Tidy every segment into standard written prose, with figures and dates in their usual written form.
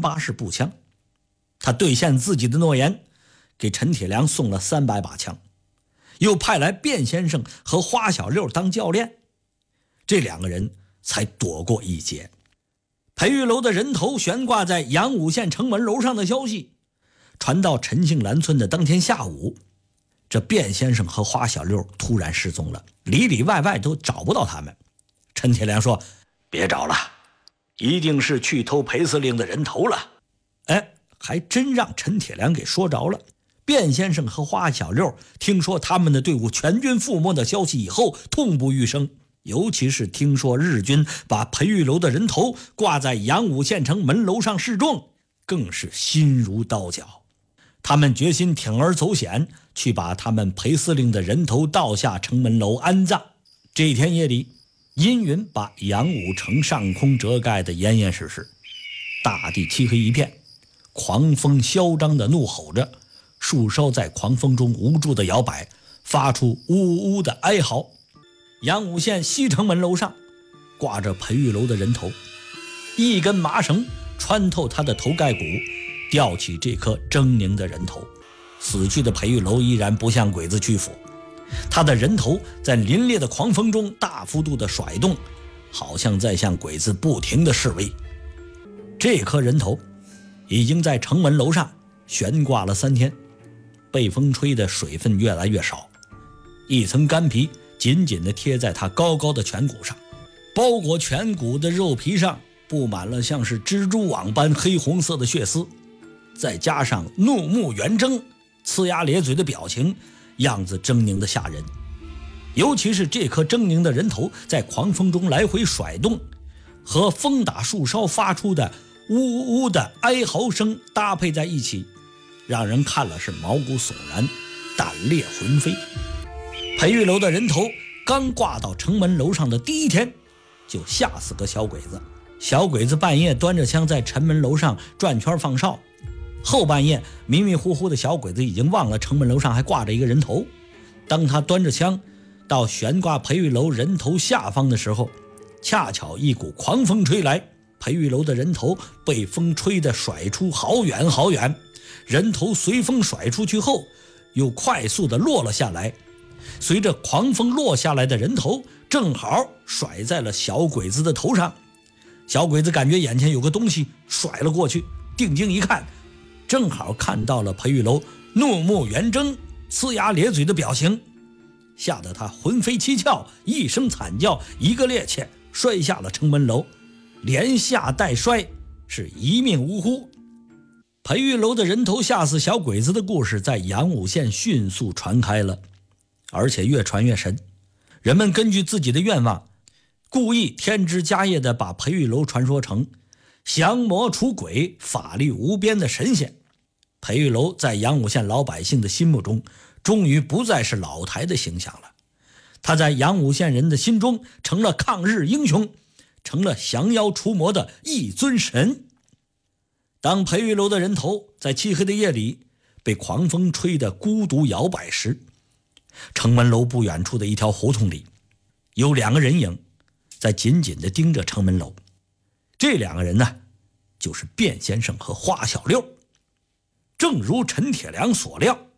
88式步枪。他兑现自己的诺言，给陈铁良送了300把枪，又派来卞先生和花小六当教练，这2个人才躲过一劫。培育楼的人头悬挂在阳武县城门楼上的消息传到陈姓兰村的当天下午，这卞先生和花小六突然失踪了，里里外外都找不到他们。陈铁良说：别找了，一定是去偷裴司令的人头了。还真让陈铁良给说着了。卞先生和花小六听说他们的队伍全军覆没的消息以后，痛不欲生，尤其是听说日军把培育楼的人头挂在阳武县城门楼上示众，更是心如刀绞。他们决心铤而走险，去把他们裴司令的人头盗下城门楼安葬。这天夜里，阴云把阳武城上空遮盖得严严实实，大地漆黑一片，狂风嚣张地怒吼着，树梢在狂风中无助地摇摆，发出呜呜的哀嚎。阳武县西城门楼上挂着培育楼的人头，一根麻绳穿透他的头盖骨，吊起这颗狰狞的人头。死去的培育楼依然不向鬼子屈服，他的人头在凛冽的狂风中大幅度地甩动，好像在向鬼子不停地示威。这颗人头已经在城门楼上悬挂了3天，被风吹的水分越来越少，一层干皮紧紧地贴在他高高的颧骨上，包裹颧骨的肉皮上布满了像是蜘蛛网般黑红色的血丝，再加上怒目圆睁、呲牙咧嘴的表情，样子狰狞的吓人。尤其是这颗狰狞的人头在狂风中来回甩动，和风打树梢发出的呜呜的哀嚎声搭配在一起，让人看了是毛骨悚然，胆裂魂飞。培育楼的人头刚挂到城门楼上的第一天，就吓死个小鬼子。小鬼子半夜端着枪在城门楼上转圈放哨，后半夜迷迷糊糊的小鬼子已经忘了城门楼上还挂着一个人头。当他端着枪到悬挂培育楼人头下方的时候，恰巧一股狂风吹来，培育楼的人头被风吹得甩出好远好远，人头随风甩出去后又快速地落了下来，随着狂风落下来的人头正好甩在了小鬼子的头上。小鬼子感觉眼前有个东西甩了过去，定睛一看，正好看到了培育楼怒目圆睁、呲牙咧嘴的表情，吓得他魂飞七窍，一声惨叫，一个趔趄摔下了城门楼，连下带摔，是一命呜呼。培育楼的人头吓死小鬼子的故事在阳武县迅速传开了，而且越传越神。人们根据自己的愿望，故意添枝加叶地把培育楼传说成降魔除鬼、法力无边的神仙。培育楼在阳武县老百姓的心目中终于不再是老台的形象了，他在阳武县人的心中成了抗日英雄，成了降妖除魔的一尊神。当培育楼的人头在漆黑的夜里被狂风吹得孤独摇摆时，城门楼不远处的一条胡同里有2个人影在紧紧地盯着城门楼。这2个人呢，就是卞先生和花小六。正如陈铁良所料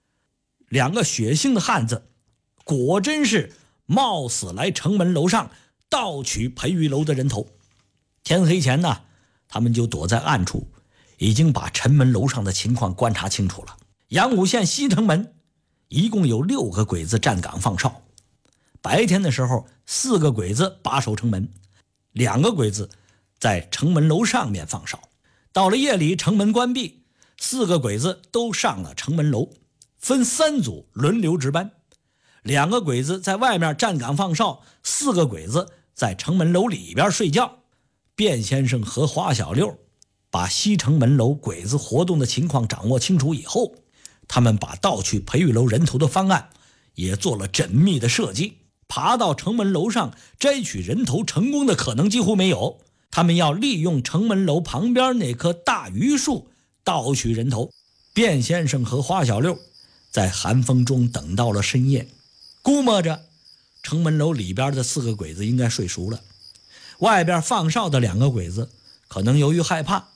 ，2个血腥的汉子果真是冒死来城门楼上盗取培育楼的人头。天黑前呢，他们就躲在暗处，已经把城门楼上的情况观察清楚了。阳武县西城门一共有6个鬼子站岗放哨，白天的时候4个鬼子把守城门，2个鬼子在城门楼上面放哨。到了夜里，城门关闭，4个鬼子都上了城门楼，分3组轮流值班，2个鬼子在外面站岗放哨，4个鬼子在城门楼里边睡觉。卞先生和花小六把西城门楼鬼子活动的情况掌握清楚以后，他们把盗取培育楼人头的方案也做了缜密的设计。爬到城门楼上摘取人头成功的可能几乎没有，他们要利用城门楼旁边那棵大榆树盗取人头。卞先生和花小六在寒风中等到了深夜，估摸着城门楼里边的4个鬼子应该睡熟了，外边放哨的2个鬼子可能由于害怕